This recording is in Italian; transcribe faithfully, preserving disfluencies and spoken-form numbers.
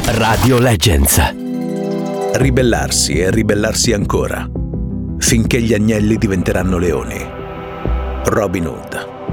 Radio Legends. Ribellarsi e ribellarsi ancora, finché gli agnelli diventeranno leoni. Robin Hood.